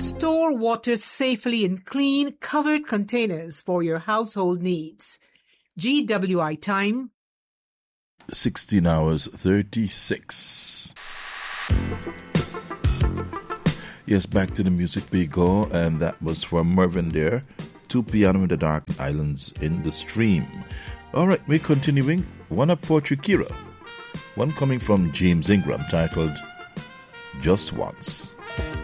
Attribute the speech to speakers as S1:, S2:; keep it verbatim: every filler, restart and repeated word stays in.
S1: Store water safely in clean, covered containers for your household needs. G W I time.
S2: sixteen hours thirty-six. Yes, back to the music we go, and that was from Mervyn there. two Piano in the Dark, Islands in the Stream. All right, we're continuing. One up for Shakira. One coming from James Ingram titled Just Once.